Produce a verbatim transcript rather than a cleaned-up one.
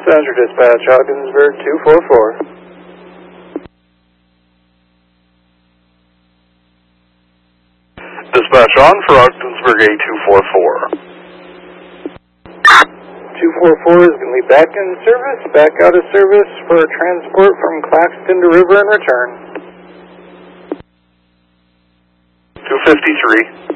Center Dispatch, Ogdensburg two four four. Dispatch on for Ogdensburg A two four four. two four four is going to be back in service, back out of service for transport from Claxton to River and return. two fifty-three.